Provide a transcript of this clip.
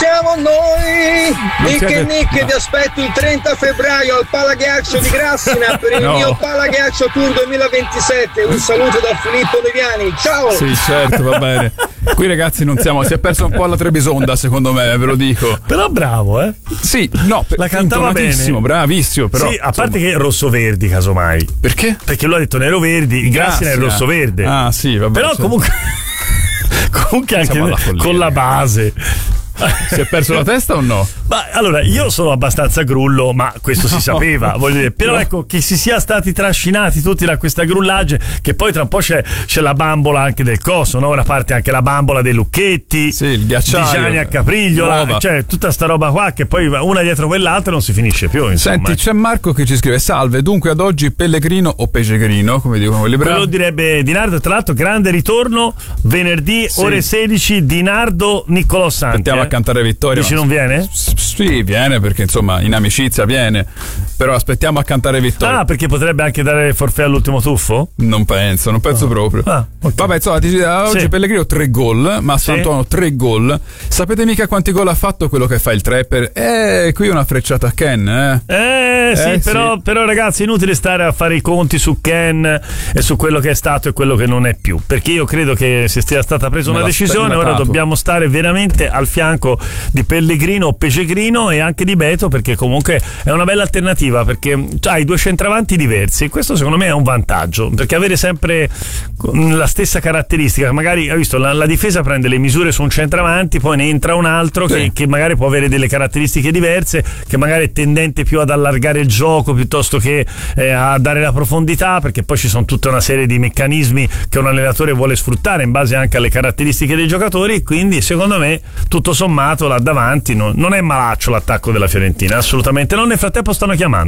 siamo noi. Nick, ti aspetto il 30 febbraio al Palaghiaccio di Grassina per il mio Palaghiaccio Tour 2027. Un saluto da Filippo Deviani, ciao. Sì, certo, va bene. Qui ragazzi non siamo, si è perso un po' alla Trebisonda secondo me, ve lo dico. Però bravo, Sì, no, la cantava bene. Bravissimo, però. Sì, a parte che rosso-verdi casomai. Perché? Perché lui ha detto nero-verdi, il Grassina è rosso-verde. Ah sì, vabbè. Però certo. comunque anche con la base. Si è perso la testa o no? Ma allora, io sono abbastanza grullo, ma questo si sapeva, voglio dire. Però ecco, che si sia stati trascinati tutti da questa grullaggine, che poi tra un po' c'è la bambola anche del coso, no? Ora parte anche la bambola dei Lucchetti, sì, il ghiacciaio, di Gianni a Caprigliola, cioè tutta sta roba qua che poi una dietro quell'altra non si finisce più, insomma. Senti, c'è Marco che ci scrive: salve, dunque ad oggi Pellegrino o Pesegrino, come dicono quelli bravi. Quello direbbe Dinardo, tra l'altro grande ritorno venerdì ore 16, Dinardo Niccolò Santi. Aspettiamo a cantare vittoria. Dici non viene? Sì, viene perché insomma in amicizia viene, però aspettiamo a cantare vittoria. Ah, perché potrebbe anche dare il forfait all'ultimo tuffo? Non penso proprio. Okay. Vabbè, insomma, oggi Pellegrino 3 gol, ma Santuono 3 gol. Sapete mica quanti gol ha fatto quello che fa il trapper? Qui una frecciata a Ken, però ragazzi, è inutile stare a fare i conti su Ken e su quello che è stato e quello che non è più, perché io credo che se sia stata presa una decisione, ora dobbiamo stare veramente al fianco di Pellegrino o Pesegrino e anche di Beto, perché comunque è una bella alternativa, perché hai due centravanti diversi. Questo secondo me è un vantaggio, perché avere sempre la stessa caratteristica, magari hai visto la difesa prende le misure su un centravanti, poi ne entra un altro che magari può avere delle caratteristiche diverse, che magari è tendente più ad allargare il gioco piuttosto che a dare la profondità, perché poi ci sono tutta una serie di meccanismi che un allenatore vuole sfruttare in base anche alle caratteristiche dei giocatori. Quindi secondo me tutto sommato là davanti non è malaccio l'attacco della Fiorentina, assolutamente no. Nel frattempo stanno chiamando.